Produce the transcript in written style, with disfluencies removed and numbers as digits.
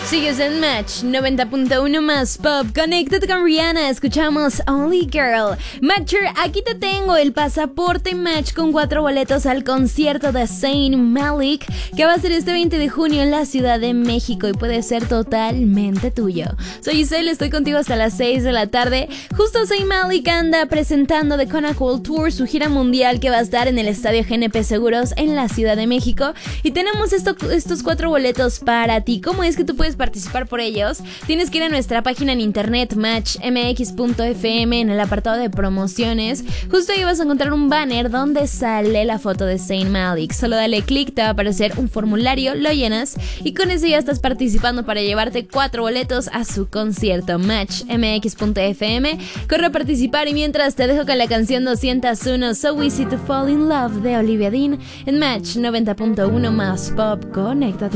Sigues en Match 90.1 más Pop. Conéctate con Rihanna. Escuchamos Only Girl. Matcher, aquí te tengo el pasaporte Match con 4 boletos al concierto de Zayn Malik, que va a ser este 20 de junio en la Ciudad de México y puede ser totalmente tuyo. Soy Giselle, estoy contigo hasta las 6 de la tarde. Justo Zayn Malik anda presentando The Conacool Tour, su gira mundial que va a estar en el Estadio GNP Seguros en la Ciudad de México. Y tenemos estos 4 boletos para ti. ¿Cómo es que tú puedes participar por ellos? Tienes que ir a nuestra página en internet matchmx.fm en el apartado de promociones. Justo ahí vas a encontrar un banner donde sale la foto de Zayn Malik. Solo dale clic, te va a aparecer un formulario, lo llenas y con eso ya estás participando para llevarte 4 boletos a su concierto. Matchmx.fm, corre a participar y mientras te dejo con la canción 201 So Easy to Fall in Love de Olivia Dean en Match 90.1 más Pop. Conéctate.